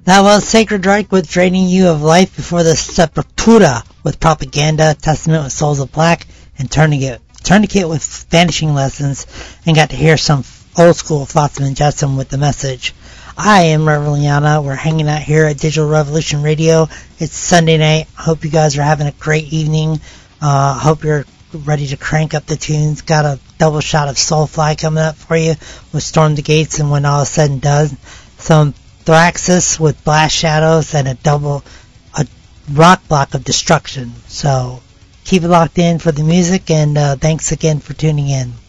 That was Sacred Reich with Draining You of Life. Before the Sepultura with Propaganda, Testament with Souls of Black, and Tourniquet with Vanishing Lessons, and got to hear some old school Flotsam and Jetsam with The Message. I am Reverend Liana. We're hanging out here at Digital Revolution Radio. It's Sunday night. Hope you guys are having a great evening. Hope you're ready to crank up the tunes. Got a double shot of Soulfly coming up for you with Storm the Gates, and when all is said and done, some Thraxis with Blast Shadows, and a rock block of Destruction. So keep it locked in for the music, and thanks again for tuning in.